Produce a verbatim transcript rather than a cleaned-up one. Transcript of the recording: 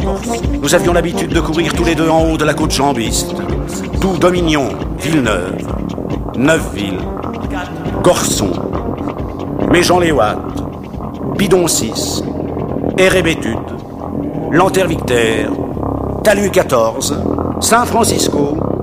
Nous avions l'habitude de courir tous les deux en haut de la côte jambiste. Tout Dominion, Villeneuve, Neufville, Corson, Méjean-les-Ouates, Bidon six, Érébétude, Lanterre-Victaire, Talus quatorze, Saint-Francisco,